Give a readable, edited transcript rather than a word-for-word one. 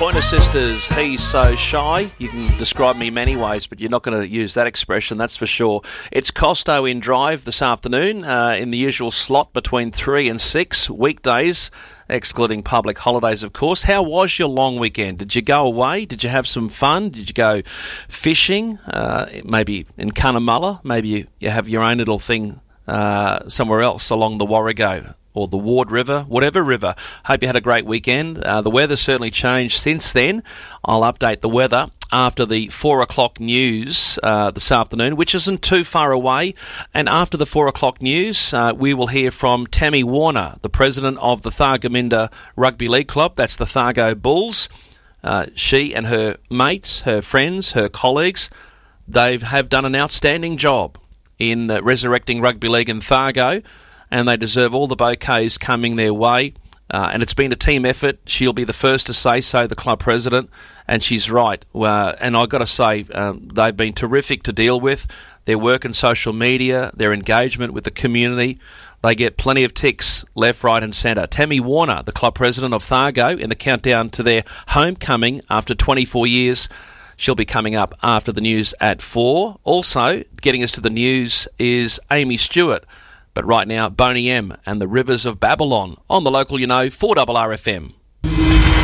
Pointer Sisters, He's So Shy. You can describe me many ways, but you're not going to use that expression, that's for sure. It's Costo in Drive this afternoon, in the usual slot between 3 and 6, weekdays, excluding public holidays, of course. How was your long weekend? Did you go away? Did you have some fun? Did you go fishing? Maybe in Cunnamulla? Maybe you have your own little thing somewhere else along the Warrego or the Ward River, whatever river. Hope you had a great weekend. The weather's certainly changed since then. I'll update the weather after the 4 o'clock news this afternoon, which isn't too far away. And after the 4 o'clock news, we will hear from Tammy Warner, the president of the Thargomindah Rugby League Club. That's the Thargo Bulls. She and her mates, her friends, her colleagues, they have done an outstanding job in resurrecting rugby league in Thargo, and they deserve all the bouquets coming their way. And it's been a team effort. She'll be the first to say so, the club president, and she's right. And I've got to say, they've been terrific to deal with. Their work in social media, their engagement with the community, they get plenty of ticks left, right and centre. Tammy Warner, the club president of Thargo, in the countdown to their homecoming after 24 years. She'll be coming up after the news at 4. Also, getting us to the news is Amy Stewart. But right now, Boney M and the Rivers of Babylon on the local, 4RRFM.